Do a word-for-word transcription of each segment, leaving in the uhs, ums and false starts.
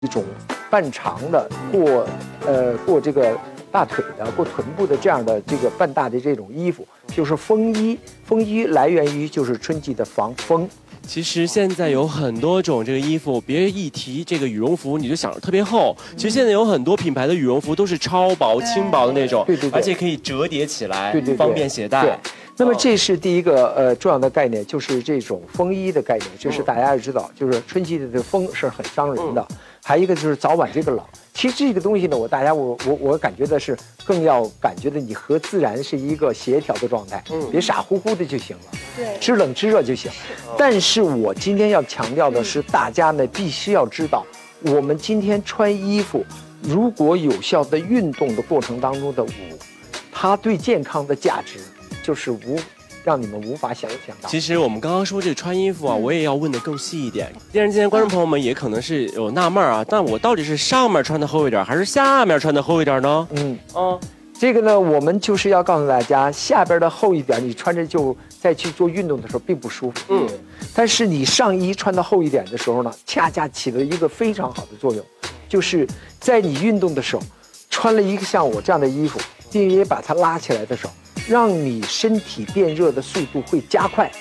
一种半长的过呃过这个大腿的过臀部的这样的这个半大的这种衣服，就是风衣。风衣来源于就是春季的防风。 其实现在有很多种这个衣服，别一提这个羽绒服，你就想着特别厚。其实现在有很多品牌的羽绒服都是超薄、轻薄的那种， 对对对， 而且可以折叠起来， 对对对， 方便携带。 对，那么这是第一个呃重要的概念，就是这种风衣的概念，就是大家也知道，就是春季的这风是很伤人的。还有一个就是早晚这个冷，其实这个东西呢，我大家我我我感觉的是更要感觉的你和自然是一个协调的状态，嗯，别傻乎乎的就行了，对，知冷知热就行。但是我今天要强调的是，大家呢必须要知道，我们今天穿衣服，如果有效的运动的过程当中的舞，它对健康的价值就是无。让你们无法想象到。 其实我们刚刚说这个穿衣服啊，我也要问得更细一点。电视机前观众朋友们也可能是有纳闷啊，但我到底是上面穿的厚一点，还是下面穿的厚一点呢？嗯嗯，这个呢，我们就是要告诉大家，下边的厚一点，你穿着就再去做运动的时候并不舒服。嗯，但是你上衣穿的厚一点的时候呢，恰恰起了一个非常好的作用，就是在你运动的时候，穿了一个像我这样的衣服，并且把它拉起来的时候。让你身体变热的速度会加快，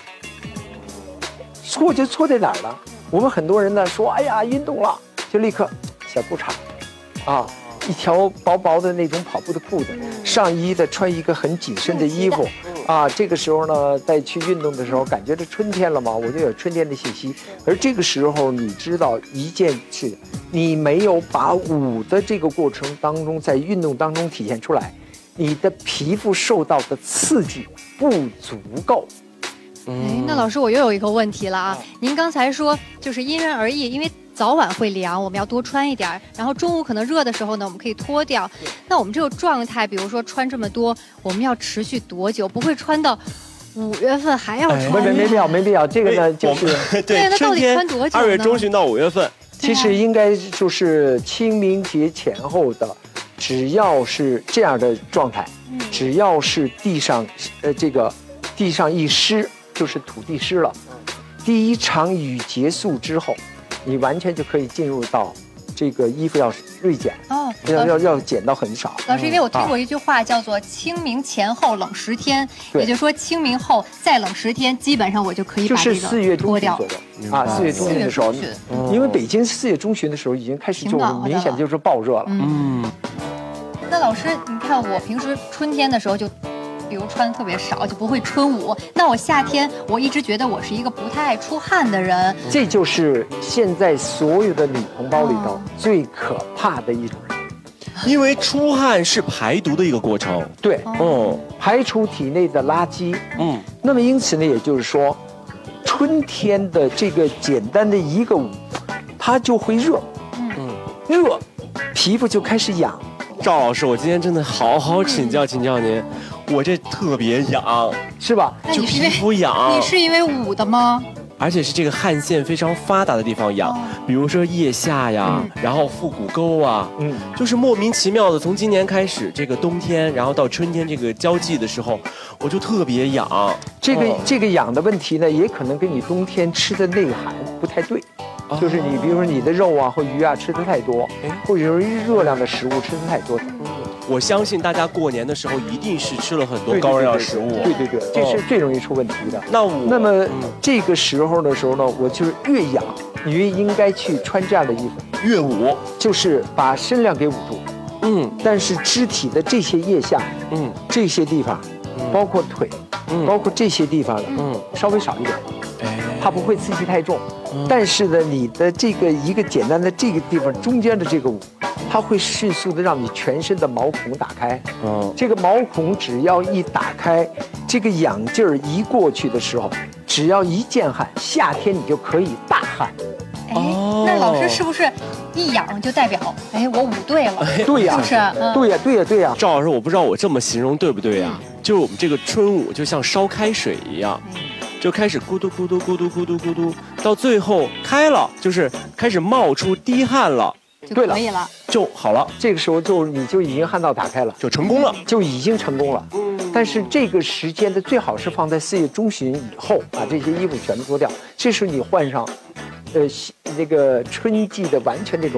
错就错在哪儿了？我们很多人呢说，哎呀，运动了就立刻小裤衩，啊，一条薄薄的那种跑步的裤子，上衣的穿一个很紧身的衣服，啊，这个时候呢再去运动的时候，感觉这春天了嘛，我就有春天的气息。而这个时候，你知道一件事，你没有把舞的这个过程当中，在运动当中体现出来。你的皮肤受到的刺激不足够。 哎，那老师，我又有一个问题了啊！您刚才说就是因人而异，因为早晚会凉，我们要多穿一点，然后中午可能热的时候呢，我们可以脱掉。那我们这个状态，比如说穿这么多，我们要持续多久？不会穿到五月份还要穿？ 没没没必要，没必要。这个呢，就是对，那到底穿多久呢？ 二月中旬到五月份， 其实应该就是清明节前后的。只要是这样的状态，只要是地上，呃，这个地上一湿，就是土地湿了。第一场雨结束之后，你完全就可以进入到这个衣服要锐减哦，要要要减到很少。 老师，因为我听过一句话叫做“清明前后冷十天”，也就是说清明后再冷十天，基本上我就可以把这个脱掉啊。四月中旬的时候，因为北京四月中旬的时候已经开始就是明显就是暴热了。嗯。 那老师，你看我平时春天的时候就，比如穿的特别少，就不会春舞。那我夏天，我一直觉得我是一个不太爱出汗的人。 这就是现在所有的女同胞里头最可怕的一种人， 因为出汗是排毒的一个过程。 对，哦，排除体内的垃圾。嗯，那么因此呢，也就是说，春天的这个简单的一个舞，它就会热。嗯，热，皮肤就开始痒。 赵老师，我今天真的好好请教请教您，我这特别痒， 是吧？ 就皮肤痒。 你是因为捂的吗？ 而且是这个汗腺非常发达的地方痒，哦、比如说腋下呀，嗯、然后腹股沟啊，嗯，就是莫名其妙的，从今年开始，这个冬天，然后到春天这个交际的时候，我就特别痒。 这个、哦、这个痒的问题呢，也可能跟你冬天吃的内涵不太对。就是你，比如说你的肉啊或鱼啊吃的太多，或者是热量的食物吃的太多。 我相信大家过年的时候一定是吃了很多高热量食物。 对对对，这是最容易出问题的。那我那么这个时候的时候呢，我就是越痒，你越应该去穿这样的衣服。 越捂就是把身量给捂住，嗯，但是肢体的这些腋下，嗯，这些地方，包括腿，嗯，包括这些地方，嗯，稍微少一点。它不会刺激太重，嗯、但是呢，你的这个一个简单的这个地方中间的这个舞，它会迅速的让你全身的毛孔打开。嗯，这个毛孔只要一打开，这个痒劲儿一过去的时候，只要一见汗，夏天你就可以大汗。 哎，那老师是不是一痒就代表哎我舞对了？ 对呀， 是不是？嗯、 对呀，对呀，对呀。 赵老师，我不知道我这么形容对不对呀？嗯、就是我们这个春舞就像烧开水一样。嗯就开始咕嘟咕嘟咕嘟咕嘟咕嘟，到最后开了，就是开始冒出滴汗了， 就可以了， 就好了。 这个时候就你就已经汗道打开了， 就成功了， 就已经成功了。嗯，但是这个时间的最好是放在四月中旬以后，把这些衣服全部脱掉，这时候你换上，呃，那个春季的完全这种。